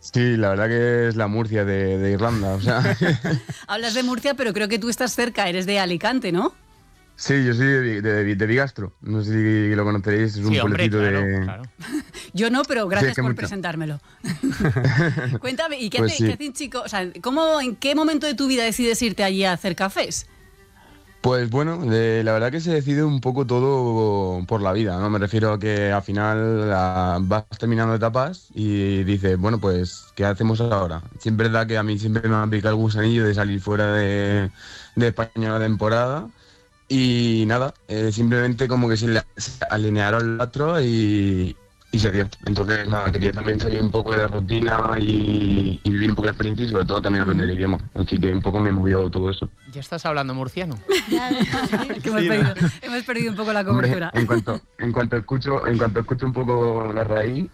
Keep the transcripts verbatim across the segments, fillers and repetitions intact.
Sí, la verdad que es la Murcia de, de Irlanda, o sea. Hablas de Murcia, pero creo que tú estás cerca, eres de Alicante, ¿no? Sí, yo soy de, Vi- de, Vi- de Bigastro, no sé si lo conoceréis, es un Sí, hombre, pueblecito claro, de... claro. Yo no, pero Sí, gracias es que por mucho. presentármelo. Cuéntame, ¿y qué, Pues hace, sí. qué hace un chico? O sea, ¿cómo, ¿en qué momento de tu vida decides irte allí a hacer cafés? Pues bueno, de- la verdad que se decide un poco todo por la vida, ¿no? Me refiero a que al final la- vas terminando etapas y dices, bueno, pues, ¿qué hacemos ahora? Sí, es verdad que a mí siempre me ha picado el gusanillo de salir fuera de, de España una temporada y nada, eh, simplemente como que se, le- se alinearon los astros y, y se dio. Entonces, nada, quería también salir un poco de la rutina y, y vivir un poco la experiencia y sobre todo también aprender el idioma. Así que un poco me movió todo eso. Ya estás hablando murciano. Que hemos, Sí, perdido, hemos perdido un poco la Hombre, cobertura. en cuanto, en cuanto escucho, en cuanto escucho un poco la raíz,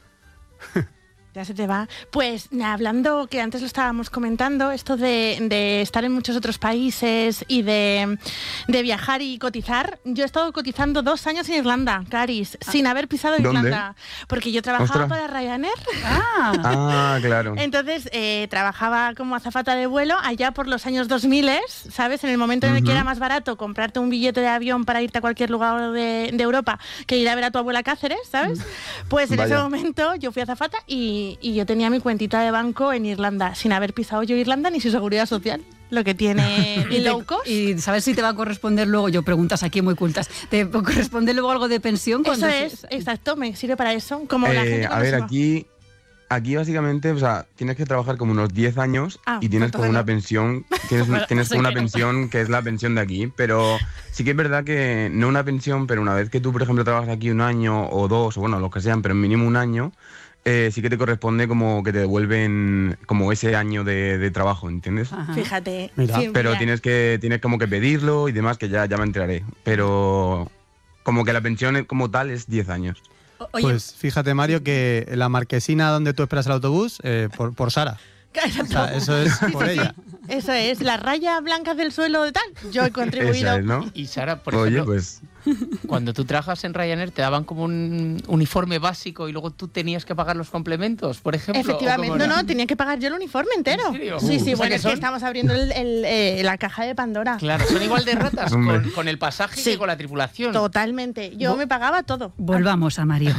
Ya se te va. Pues hablando, que antes lo estábamos comentando, esto de, de estar en muchos otros países y de, de viajar y cotizar. Yo he estado cotizando dos años en Irlanda, Caris, sin haber pisado ¿Dónde? Irlanda. Porque yo trabajaba Ostras. para Ryanair. Ah, ah, claro. Entonces, eh, trabajaba como azafata de vuelo allá por los años dos mil, ¿sabes? En el momento en el que Ujú. era más barato comprarte un billete de avión para irte a cualquier lugar de, de Europa que ir a ver a tu abuela a Cáceres, ¿sabes? Pues en ese Vaya. momento yo fui azafata y, y yo tenía mi cuentita de banco en Irlanda, sin haber pisado yo Irlanda ni su seguridad social, lo que tiene y, el te- low cost. y sabes si te va a corresponder luego, yo preguntas aquí muy cultas, ¿te corresponde luego algo de pensión? Eso cuando es, se- exacto, me sirve para eso. Como la Eh, gente a cuando ver, se va. aquí, aquí básicamente, o sea, tienes que trabajar como unos diez años Ah, y tienes pues como entonces una no. pensión, tienes, Bueno, tienes sé como una que no. pensión que es la pensión de aquí, pero sí que es verdad que no una pensión, pero una vez que tú, por ejemplo, trabajas aquí un año o dos, o bueno, los que sean, pero mínimo un año, eh, sí que te corresponde como que te devuelven como ese año de, de trabajo, ¿entiendes? Ajá. Fíjate. Mira. sí, Pero mira. tienes que tienes como que pedirlo y demás, que ya, ya me enteraré. Pero como que la pensión como tal es diez años. O- Oye, Pues fíjate, Mario, que la marquesina donde tú esperas el autobús, eh, por, por Sara. O sea, eso es por ella. Eso es, las rayas blancas del suelo de tal. Yo he contribuido. Esa es, ¿no? Y Sara, por Oye, ejemplo, pues cuando tú trabajas en Ryanair te daban como un uniforme básico y luego tú tenías que pagar los complementos, por ejemplo. ¿o Efectivamente, cómo no, era? no, tenía que pagar yo el uniforme entero. ¿En serio? Sí, Uh, sí, o sea bueno, que es que son- estamos abriendo el- el, eh, la caja de Pandora. Claro, son igual de ratas Hombre. con, con el pasaje Sí. que con la tripulación. Totalmente. Yo Vo- me pagaba todo. volvamos a Mario.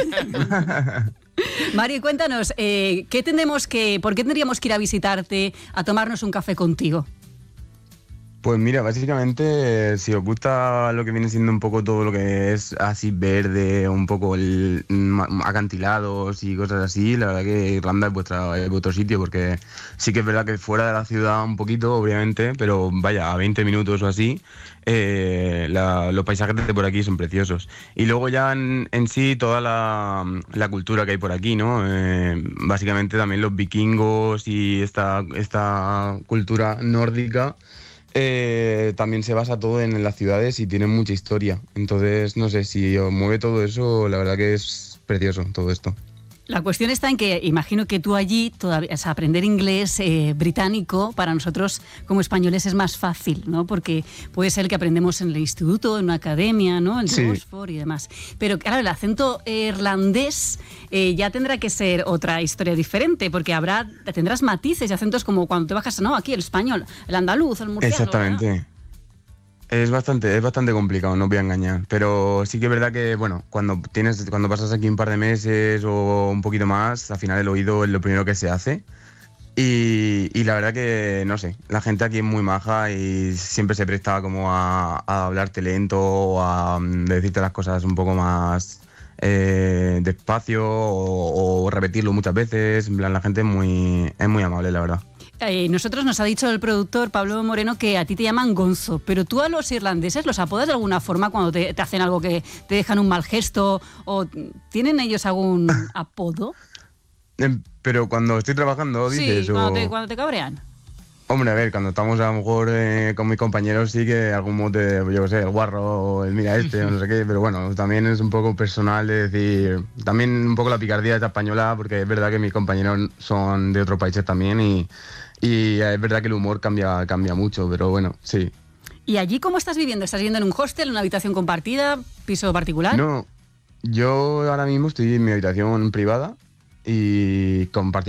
Mario, cuéntanos, eh, ¿qué tendremos que, ¿por qué tendríamos que ir a visitarte, a tomarnos un café contigo? Pues mira, básicamente, eh, si os gusta lo que viene siendo un poco todo lo que es así verde, un poco el, mm, acantilados y cosas así, la verdad que Irlanda es, vuestra, es vuestro sitio, porque sí que es verdad que fuera de la ciudad un poquito, obviamente, pero vaya, a veinte minutos o así, eh, la- los paisajes de por aquí son preciosos. Y luego ya en, en sí toda la, la cultura que hay por aquí, ¿no? Eh, básicamente también los vikingos y esta, esta cultura nórdica. Eh, también se basa todo en las ciudades y tiene mucha historia. Entonces, no sé, si os mueve todo eso, la verdad que es precioso todo esto. La cuestión está en que imagino que tú allí todavía, o sea, aprender inglés eh, británico para nosotros como españoles es más fácil, ¿no? Porque puede ser el que aprendemos en el instituto, en una academia, ¿no? El de Sí. Oxford y demás. Pero claro, el acento irlandés eh, ya tendrá que ser otra historia diferente, porque habrá tendrás matices y acentos como cuando te bajas, no, aquí el español, el andaluz, el murciano. Exactamente. ¿verdad? Es bastante, es bastante complicado, no os voy a engañar. Pero sí que es verdad que, bueno, cuando tienes, cuando pasas aquí un par de meses o un poquito más, al final el oído es lo primero que se hace. Y, y la verdad que, no sé, la gente aquí es muy maja y siempre se presta como a, a hablarte lento o a mm, decirte las cosas un poco más eh, despacio o, o repetirlo muchas veces. En plan, la gente es muy, es muy amable, la verdad. Eh, nosotros nos ha dicho el productor Pablo Moreno que a ti te llaman Gonzo, pero tú a los irlandeses los apodas de alguna forma cuando te, te hacen algo que te dejan un mal gesto o tienen ellos algún apodo. Em, Pero cuando estoy trabajando, dices, sí, cuando o... te, cuando te cabrean. Hombre, a ver, cuando estamos a lo mejor eh, con mis compañeros sí que algún mote, yo qué sé, el guarro, o el mira este, o no sé qué, pero bueno, también es un poco personal de decir, también un poco la picardía esta española, porque es verdad que mis compañeros son de otros países también y, y es verdad que el humor cambia, cambia mucho, pero bueno, sí. ¿Y allí cómo estás viviendo? ¿Estás viviendo en un hostel, en una habitación compartida, piso particular? No, yo ahora mismo estoy en mi habitación privada y compartiendo